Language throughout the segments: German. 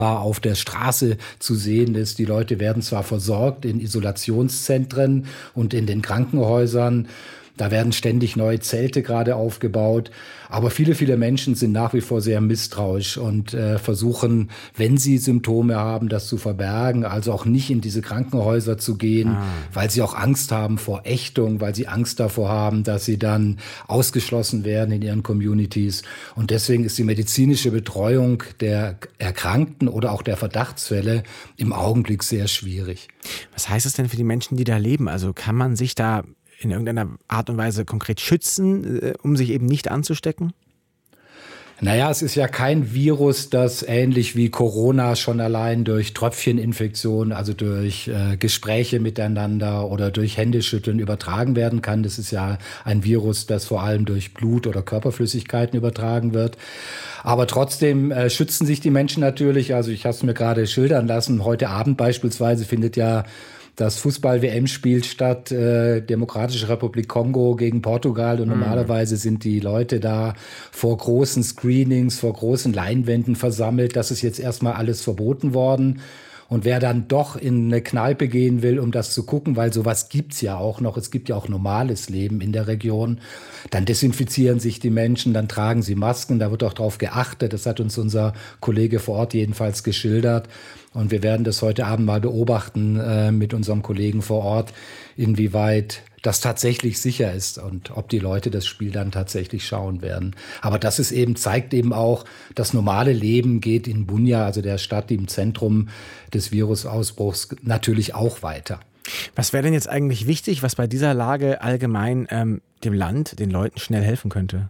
auf der Straße zu sehen ist. Die Leute werden zwar versorgt in Isolationszentren und in den Krankenhäusern, da werden ständig neue Zelte gerade aufgebaut. Aber viele Menschen sind nach wie vor sehr misstrauisch und versuchen, wenn sie Symptome haben, das zu verbergen. Also auch nicht in diese Krankenhäuser zu gehen, weil sie auch Angst haben vor Ächtung, weil sie Angst davor haben, dass sie dann ausgeschlossen werden in ihren Communities. Und deswegen ist die medizinische Betreuung der Erkrankten oder auch der Verdachtsfälle im Augenblick sehr schwierig. Was heißt es denn für die Menschen, die da leben? Also kann man sich da in irgendeiner Art und Weise konkret schützen, um sich eben nicht anzustecken? Naja, es ist ja kein Virus, das ähnlich wie Corona schon allein durch Tröpfcheninfektion, also durch Gespräche miteinander oder durch Händeschütteln übertragen werden kann. Das ist ja ein Virus, das vor allem durch Blut oder Körperflüssigkeiten übertragen wird. Aber trotzdem schützen sich die Menschen natürlich. Also ich habe es mir gerade schildern lassen. Heute Abend beispielsweise findet ja das Fußball-WM-Spiel statt, Demokratische Republik Kongo gegen Portugal. Und normalerweise sind die Leute da vor großen Screenings, vor großen Leinwänden versammelt. Das ist jetzt erstmal alles verboten worden. Und wer dann doch in eine Kneipe gehen will, um das zu gucken, weil sowas gibt's ja auch noch, es gibt ja auch normales Leben in der Region, dann desinfizieren sich die Menschen, dann tragen sie Masken, da wird auch drauf geachtet. Das hat uns unser Kollege vor Ort jedenfalls geschildert. Und wir werden das heute Abend mal beobachten mit unserem Kollegen vor Ort, inwieweit das tatsächlich sicher ist und ob die Leute das Spiel dann tatsächlich schauen werden. Aber das ist eben, zeigt eben auch, das normale Leben geht in Bunia, also der Stadt, die im Zentrum des Virusausbruchs, natürlich auch weiter. Was wäre denn jetzt eigentlich wichtig, was bei dieser Lage allgemein dem Land, den Leuten schnell helfen könnte?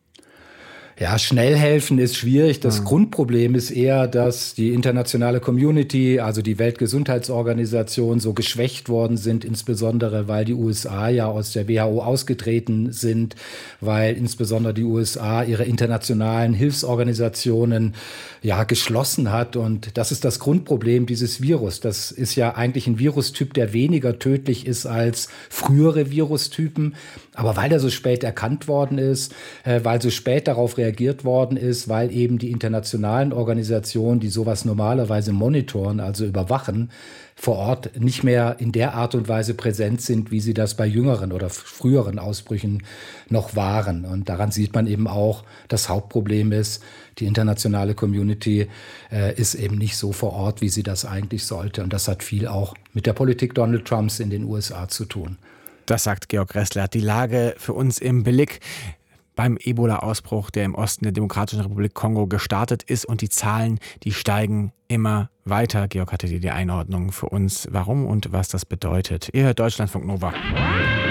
Ja, schnell helfen ist schwierig. Das Grundproblem ist eher, dass die internationale Community, also die Weltgesundheitsorganisation, so geschwächt worden sind, insbesondere weil die USA ja aus der WHO ausgetreten sind, weil insbesondere die USA ihre internationalen Hilfsorganisationen ja geschlossen hat. Und das ist das Grundproblem dieses Virus. Das ist ja eigentlich ein Virustyp, der weniger tödlich ist als frühere Virustypen. Aber weil er so spät erkannt worden ist, weil so spät darauf reagiert worden ist, weil eben die internationalen Organisationen, die sowas normalerweise monitoren, also überwachen, vor Ort nicht mehr in der Art und Weise präsent sind, wie sie das bei jüngeren oder früheren Ausbrüchen noch waren. Und daran sieht man eben auch, das Hauptproblem ist, die internationale Community ist eben nicht so vor Ort, wie sie das eigentlich sollte. Und das hat viel auch mit der Politik Donald Trumps in den USA zu tun. Das sagt Georg Ressler. Die Lage für uns im Blick beim Ebola-Ausbruch, der im Osten der Demokratischen Republik Kongo gestartet ist. Und die Zahlen, die steigen immer weiter. Georg hatte die Einordnung für uns, warum und was das bedeutet. Ihr hört Deutschlandfunk Nova.